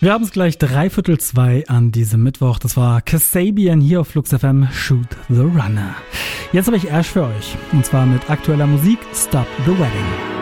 Wir haben es gleich 1:45 an diesem Mittwoch. Das war Kasabian hier auf Flux FM, Shoot the Runner. Jetzt habe ich Ash für euch. Und zwar mit aktueller Musik Stop the Wedding.